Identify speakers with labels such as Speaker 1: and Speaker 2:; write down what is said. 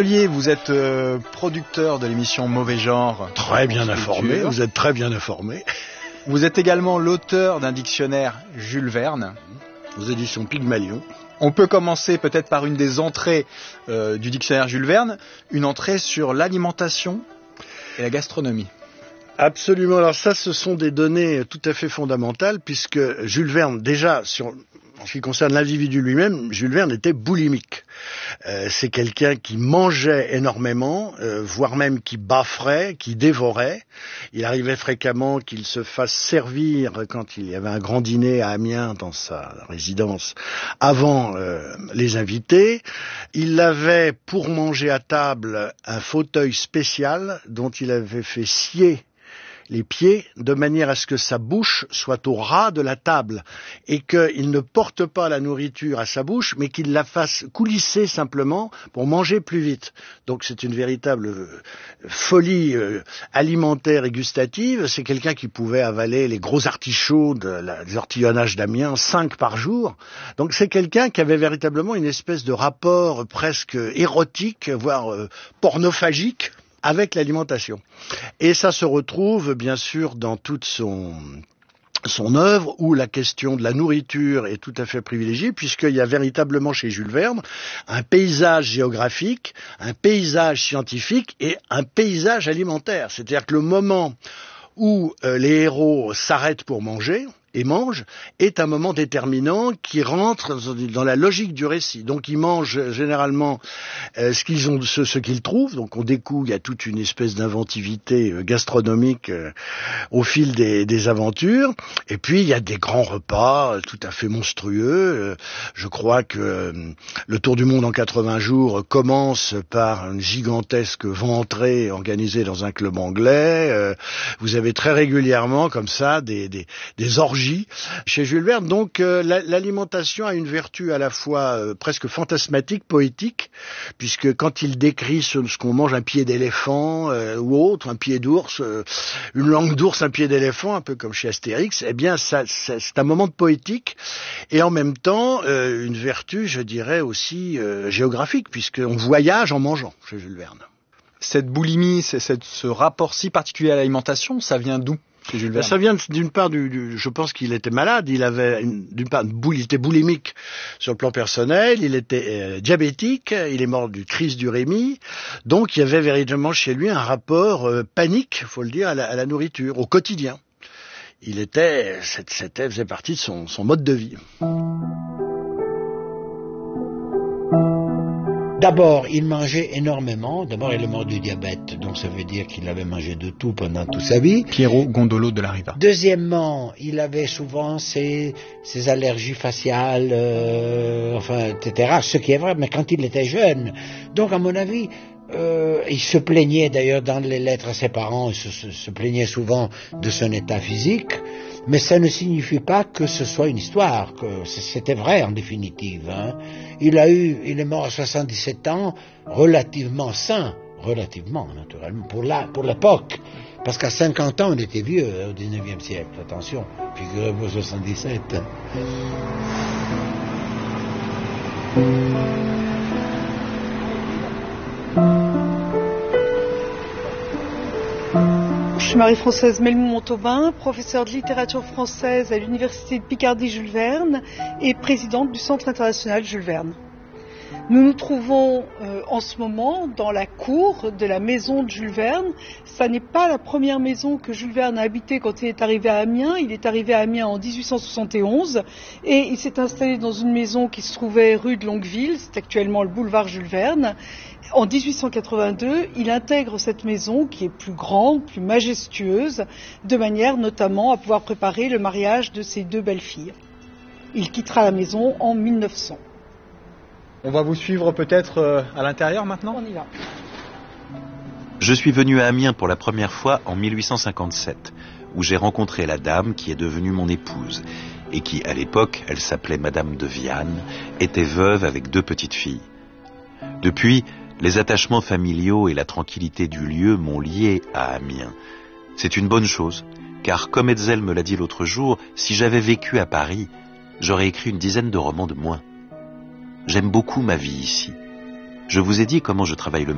Speaker 1: Tellier, vous êtes producteur de l'émission Mauvais Genre.
Speaker 2: Très bien informé, vous êtes très bien informé.
Speaker 1: Vous êtes également l'auteur d'un dictionnaire Jules Verne.
Speaker 2: Aux éditions Pygmalion.
Speaker 1: On peut commencer peut-être par une des entrées du dictionnaire Jules Verne, une entrée sur l'alimentation et la gastronomie.
Speaker 2: Absolument. Alors ça, ce sont des données tout à fait fondamentales, puisque Jules Verne, déjà, en ce qui concerne l'individu lui-même, Jules Verne était boulimique. C'est quelqu'un qui mangeait énormément, voire même qui bafferait, qui dévorait. Il arrivait fréquemment qu'il se fasse servir, quand il y avait un grand dîner à Amiens, dans sa résidence, avant les invités. Il avait, pour manger à table, un fauteuil spécial dont il avait fait scier les pieds, de manière à ce que sa bouche soit au ras de la table et qu'il ne porte pas la nourriture à sa bouche, mais qu'il la fasse coulisser simplement pour manger plus vite. Donc c'est une véritable folie alimentaire et gustative. C'est quelqu'un qui pouvait avaler les gros artichauts des ortillonnages d'Amiens, 5 par jour. Donc c'est quelqu'un qui avait véritablement une espèce de rapport presque érotique, voire pornophagique, avec l'alimentation. Et ça se retrouve bien sûr dans toute son œuvre, où la question de la nourriture est tout à fait privilégiée, puisqu'il y a véritablement chez Jules Verne un paysage géographique, un paysage scientifique et un paysage alimentaire. C'est-à-dire que le moment où les héros s'arrêtent pour manger et mangent est un moment déterminant qui rentre dans la logique du récit. Donc ils mangent généralement ce qu'ils trouvent. Donc on découvre, il y a toute une espèce d'inventivité gastronomique au fil des aventures. Et puis il y a des grands repas tout à fait monstrueux. Je crois que le Tour du monde en 80 jours commence par une gigantesque ventrée organisée dans un club anglais. Vous avez très régulièrement comme ça des orgies chez Jules Verne. Donc l'alimentation a une vertu à la fois presque fantasmatique, poétique, puisque quand il décrit ce qu'on mange, un pied d'éléphant ou autre, un pied d'ours, une langue d'ours, un pied d'éléphant, un peu comme chez Astérix, eh bien c'est un moment de poétique et en même temps une vertu, je dirais aussi géographique, puisqu'on voyage en mangeant chez Jules Verne.
Speaker 1: Cette boulimie, ce rapport si particulier à l'alimentation, ça vient d'où?
Speaker 2: Ça vient d'une part je pense qu'il était malade, il était boulimique sur le plan personnel, il était diabétique, il est mort d'une crise d'urémie, donc il y avait véritablement chez lui un rapport panique, faut le dire, à la nourriture, au quotidien. Faisait partie de son mode de vie.
Speaker 3: D'abord, il mangeait énormément. D'abord, il est mort du diabète, donc ça veut dire qu'il avait mangé de tout pendant toute sa vie.
Speaker 1: Piero Gondolo de la Riva.
Speaker 3: Deuxièmement, il avait souvent ses allergies faciales, etc. Ce qui est vrai, mais quand il était jeune. Donc, à mon avis, il se plaignait d'ailleurs dans les lettres à ses parents, il se plaignait souvent de son état physique. Mais ça ne signifie pas que ce soit une histoire, que c'était vrai en définitive. Hein. Il est mort à 77 ans, relativement sain, relativement naturellement, pour l'époque. Parce qu'à 50 ans, on était vieux au 19e siècle, attention, figurez-vous 77.
Speaker 4: Je suis Marie-Françoise Melmou-Montauban, professeure de littérature française à l'Université de Picardie Jules Verne et présidente du Centre international Jules Verne. Nous nous trouvons en ce moment dans la cour de la maison de Jules Verne. Ça n'est pas la première maison que Jules Verne a habitée quand il est arrivé à Amiens. Il est arrivé à Amiens en 1871 et il s'est installé dans une maison qui se trouvait rue de Longueville, c'est actuellement le boulevard Jules Verne. En 1882, il intègre cette maison qui est plus grande, plus majestueuse, de manière notamment à pouvoir préparer le mariage de ses 2 belles-filles. Il quittera la maison en 1900.
Speaker 1: On va vous suivre peut-être à l'intérieur maintenant ?
Speaker 4: On y va.
Speaker 5: Je suis venu à Amiens pour la première fois en 1857, où j'ai rencontré la dame qui est devenue mon épouse, et qui, à l'époque, elle s'appelait Madame de Viane, était veuve avec 2 petites filles. Depuis, les attachements familiaux et la tranquillité du lieu m'ont lié à Amiens. C'est une bonne chose, car comme Hetzel me l'a dit l'autre jour, si j'avais vécu à Paris, j'aurais écrit une dizaine de romans de moins. J'aime beaucoup ma vie ici. Je vous ai dit comment je travaille le